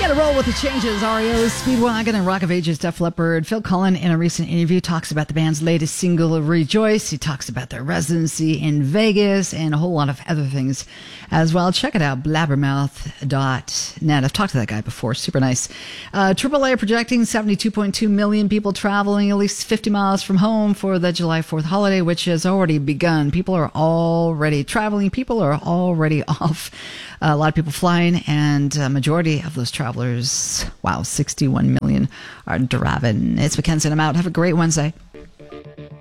Gotta roll with the changes. REO, Speedwagon, and Rock of Ages, Def Leppard. Phil Cullen, in a recent interview, talks about the band's latest single, Rejoice. He talks about their residency in Vegas and a whole lot of other things as well. Check it out, blabbermouth.net. I've talked to that guy before. Super nice. AAA projecting 72.2 million people traveling at least 50 miles from home for the July 4th holiday, which has already begun. People are already traveling. People are already off. A lot of people flying, and a majority of those travelers, 61 million, are driving. It's Mackenzie, and I'm out. Have a great Wednesday.